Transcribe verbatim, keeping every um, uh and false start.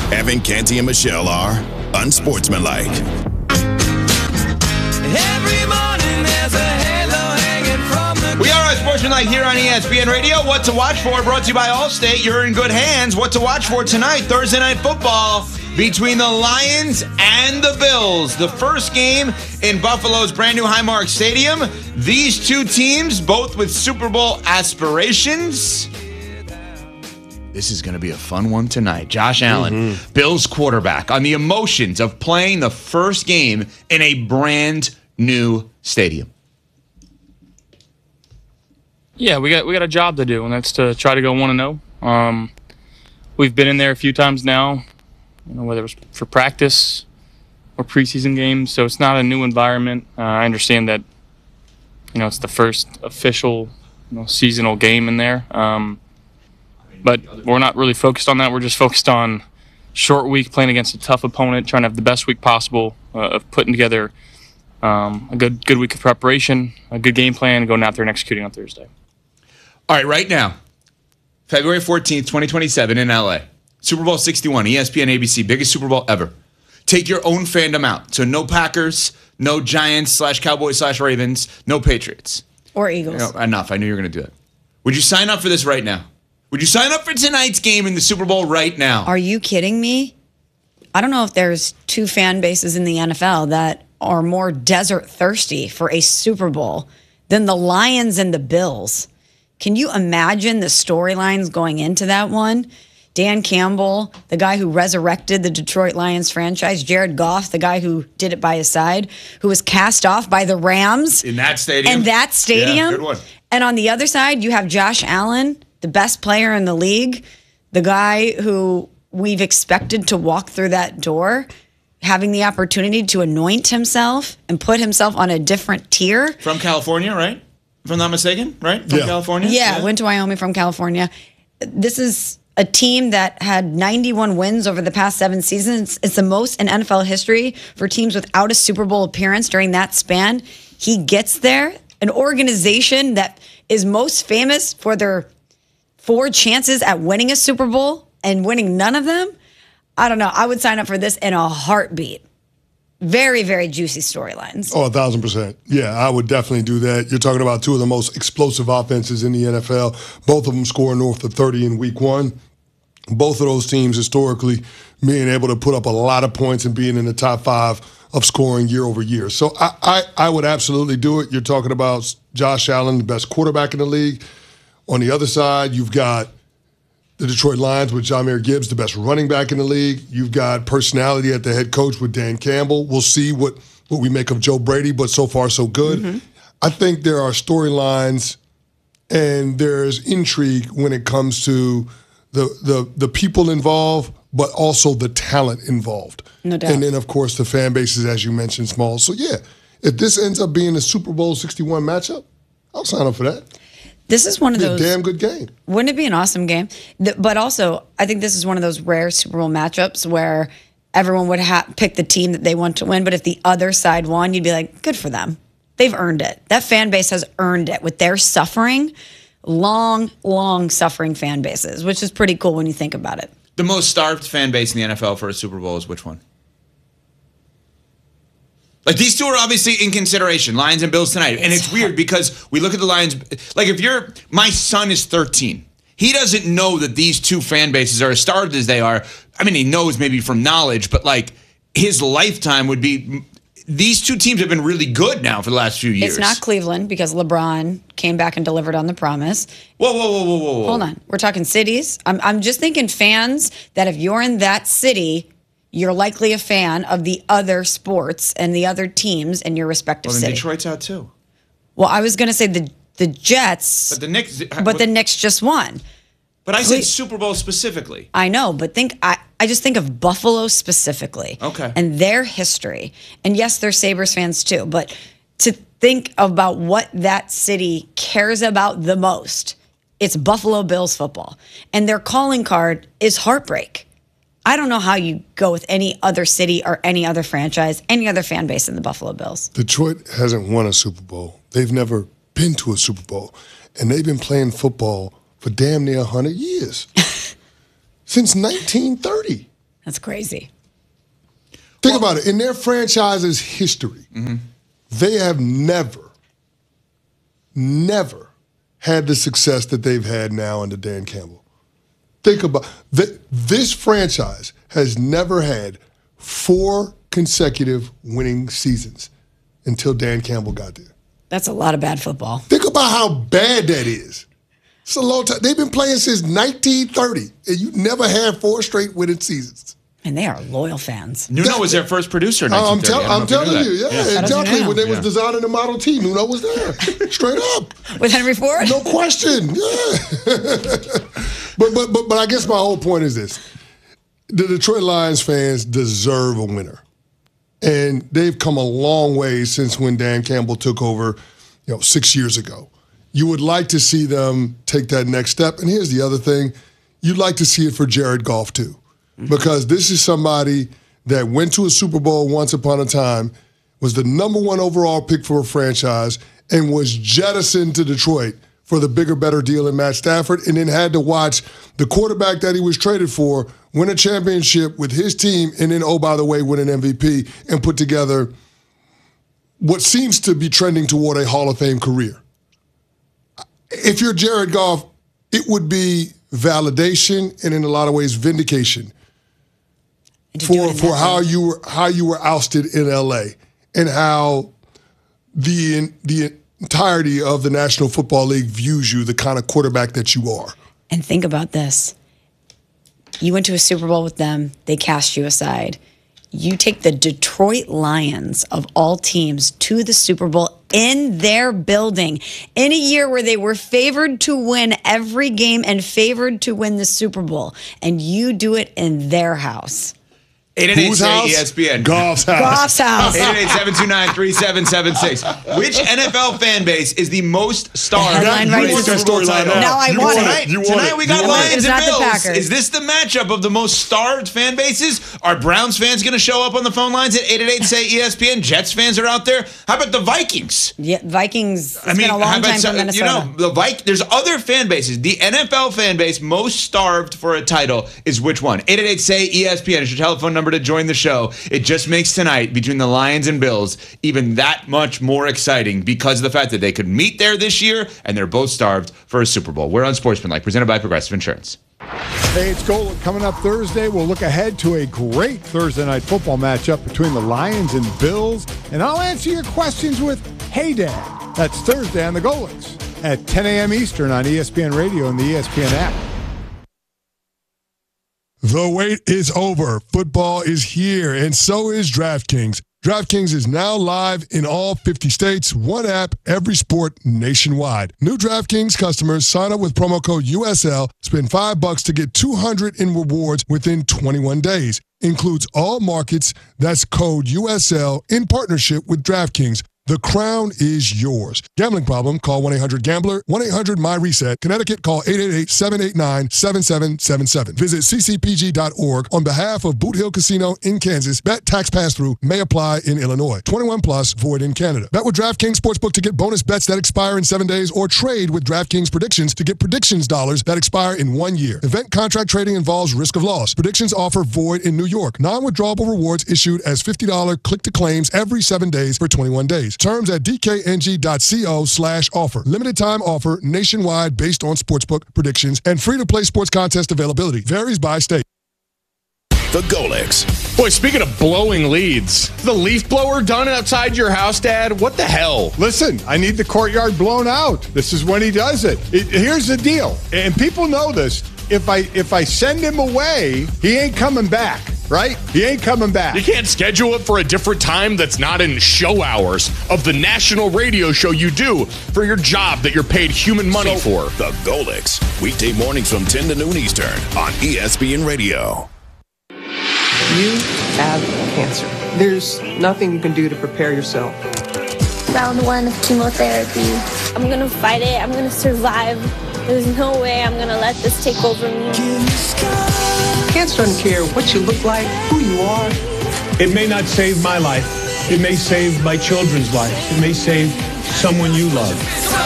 Evan, Canty, and Michelle are unsportsmanlike. Every morning there's a halo hanging from the... We are unsportsmanlike here on E S P N Radio. What to watch for, brought to you by Allstate. You're in good hands. What to watch for tonight, Thursday Night Football, between the Lions and the Bills. The first game in Buffalo's brand new Highmark Stadium. These two teams, both with Super Bowl aspirations. This is going to be a fun one tonight. Josh Allen, mm-hmm. Bills quarterback, on the emotions of playing the first game in a brand new stadium. Yeah, we got we got a job to do, and that's to try to go one and zero. Um, we've been in there a few times now, you know, whether it was for practice or preseason games. So it's not a new environment. Uh, I understand that, you know, it's the first official, you know, seasonal game in there. Um, But we're not really focused on that. We're just focused on short week, playing against a tough opponent, trying to have the best week possible uh, of putting together um, a good good week of preparation, a good game plan, and going out there and executing on Thursday. All right, right now, February fourteenth, twenty twenty-seven in L A, Super Bowl sixty-one, E S P N A B C, biggest Super Bowl ever. Take your own fandom out. So no Packers, no Giants slash Cowboys slash Ravens, no Patriots. Or Eagles. You know, enough. I knew you were going to do it. Would you sign up for this right now? Would you sign up for tonight's game in the Super Bowl right now? Are you kidding me? I don't know if there's two fan bases in the N F L that are more desert thirsty for a Super Bowl than the Lions and the Bills. Can you imagine the storylines going into that one? Dan Campbell, the guy who resurrected the Detroit Lions franchise. Jared Goff, the guy who did it by his side, who was cast off by the Rams. In that stadium? In that stadium. Yeah, good one. And on the other side, you have Josh Allen, the best player in the league, the guy who we've expected to walk through that door, having the opportunity to anoint himself and put himself on a different tier. From California, right? If I'm not mistaken, right? From yeah. California? Yeah, yeah, went to Wyoming from California. This is a team that had ninety-one wins over the past seven seasons. It's the most in N F L history for teams without a Super Bowl appearance during that span. He gets there. An organization that is most famous for their four chances at winning a Super Bowl and winning none of them. I don't know. I would sign up for this in a heartbeat. Very, very juicy storylines. Oh, a thousand percent. Yeah, I would definitely do that. You're talking about two of the most explosive offenses in the N F L. Both of them score north of thirty in week one. Both of those teams historically being able to put up a lot of points and being in the top five of scoring year over year. So I, I, I would absolutely do it. You're talking about Josh Allen, the best quarterback in the league. On the other side, you've got the Detroit Lions with Jahmyr Gibbs, the best running back in the league. You've got personality at the head coach with Dan Campbell. We'll see what, what we make of Joe Brady, but so far so good. Mm-hmm. I think there are storylines and there's intrigue when it comes to the, the, the people involved, but also the talent involved. No doubt. And then, of course, the fan bases, as you mentioned, Small. So, yeah, if this ends up being a Super Bowl sixty-one matchup, I'll sign up for that. This is one of It'd those. be a damn good game. Wouldn't it be an awesome game? The, but also, I think this is one of those rare Super Bowl matchups where everyone would ha- pick the team that they want to win. But if the other side won, you'd be like, good for them. They've earned it. That fan base has earned it with their suffering. Long, long suffering fan bases, which is pretty cool when you think about it. The most starved fan base in the N F L for a Super Bowl is which one? Like, these two are obviously in consideration, Lions and Bills tonight. And it's weird because we look at the Lions. Like, if you're, my son is thirteen. He doesn't know that these two fan bases are as starved as they are. I mean, he knows maybe from knowledge, but like his lifetime would be, these two teams have been really good now for the last few years. It's not Cleveland because LeBron came back and delivered on the promise. Whoa, whoa, whoa, whoa, whoa. Hold on. We're talking cities. I'm, I'm just thinking fans that if you're in that city, you're likely a fan of the other sports and the other teams in your respective well, then city. Detroit's out too. Well, I was going to say the the Jets, but the Knicks, but the Knicks just won. But I said Super Bowl specifically. I know, but think I, I just think of Buffalo specifically. Okay. And their history. And yes, they're Sabres fans too, but to think about what that city cares about the most, it's Buffalo Bills football. And their calling card is heartbreak. I don't know how you go with any other city or any other franchise, any other fan base in the Buffalo Bills. Detroit hasn't won a Super Bowl. They've never been to a Super Bowl. And they've been playing football for damn near one hundred years. Since nineteen thirty. That's crazy. Think well, about it. In their franchise's history, mm-hmm. they have never, never had the success that they've had now under Dan Campbell. Think about that. This franchise has never had four consecutive winning seasons until Dan Campbell got there. That's a lot of bad football. Think about how bad that is. It's a long time. They've been playing since nineteen thirty, and you never had four straight winning seasons. And they are loyal fans. Nuno that, was their first producer in I'm, tell, I'm telling you, you yeah, yeah. exactly. When they yeah. was designing the Model T, Nuno was there, straight up. With Henry Ford? No question, yeah. but, but, but, but I guess my whole point is this. The Detroit Lions fans deserve a winner. And they've come a long way since when Dan Campbell took over, you know, six years ago. You would like to see them take that next step. And here's the other thing. You'd like to see it for Jared Goff, too. Because this is somebody that went to a Super Bowl once upon a time, was the number one overall pick for a franchise, and was jettisoned to Detroit for the bigger, better deal in Matt Stafford, and then had to watch the quarterback that he was traded for win a championship with his team, and then, oh, by the way, win an M V P and put together what seems to be trending toward a Hall of Fame career. If you're Jared Goff, it would be validation and in a lot of ways vindication for for how you were how you were ousted in L A and how the the entirety of the National Football League views you, the kind of quarterback that you are. And think about this. You went to a Super Bowl with them, they cast you aside. You take the Detroit Lions of all teams to the Super Bowl in their building in a year where they were favored to win every game and favored to win the Super Bowl, and you do it in their house. eight eight eight say E S P N. Goff's house. Goff's house. eight eight eight, seven two nine, three seven seven six. Which N F L fan base is the most starved Headline for a right Super Bowl title? Now I You want want it. Tonight, You want tonight it. we got You want Lions it. and It's not the Bills. Packers. Is this the matchup of the most starved fan bases? Are Browns fans going to show up on the phone lines at eight eight eight say E S P N? Jets fans are out there. How about the Vikings? Yeah, Vikings. It's I mean, been a how long about time some- for Minnesota. you know the Vik- There's other fan bases. The N F L fan base most starved for a title is which one? eight eight eight say E S P N is your telephone number to join the show. It just makes tonight between the Lions and Bills even that much more exciting because of the fact that they could meet there this year and they're both starved for a Super Bowl. We're on Sportsmanlike, presented by Progressive Insurance. Hey, it's Gold. Coming up Thursday, we'll look ahead to a great Thursday night football matchup between the Lions and Bills, and I'll answer your questions with Hey Dad. That's Thursday on the Golix at ten a.m. Eastern on E S P N Radio and the E S P N app. The wait is over. Football is here, and so is DraftKings. DraftKings is now live in all fifty states, one app, every sport nationwide. New DraftKings customers sign up with promo code U S L, spend five bucks to get two hundred in rewards within twenty-one days. Includes all markets. That's code U S L in partnership with DraftKings. The crown is yours. Gambling problem? Call one eight hundred gambler, one eight hundred my reset. Connecticut, call eight eight eight, seven eight nine, seven seven seven seven. Visit c c p g dot org on behalf of Boot Hill Casino in Kansas. Bet tax pass-through may apply in Illinois. twenty-one plus, void in Canada. Bet with DraftKings Sportsbook to get bonus bets that expire in seven days or trade with DraftKings Predictions to get predictions dollars that expire in one year. Event contract trading involves risk of loss. Predictions offer void in New York. Non-withdrawable rewards issued as fifty dollars click-to-claims every seven days for twenty-one days. Terms at d k n g dot co slash offer. Limited time offer nationwide based on sportsbook predictions and free-to-play sports contest availability. Varies by state. The Golix. Boy, speaking of blowing leads, the leaf blower done outside your house, Dad? What the hell? Listen, I need the courtyard blown out. This is when he does it. it. Here's the deal, and people know this. If I if I send him away, he ain't coming back, right? He ain't coming back. You can't schedule it for a different time that's not in show hours of the national radio show you do for your job that you're paid human money So, for. The Golix. Weekday mornings from ten to noon Eastern on E S P N Radio. You have cancer. There's nothing you can do to prepare yourself. Round one of chemotherapy. I'm gonna fight it. I'm gonna survive. There's no way I'm gonna let this take over me. Cancer doesn't care what you look like, who you are. It may not save my life. It may save my children's lives. It may save someone you love.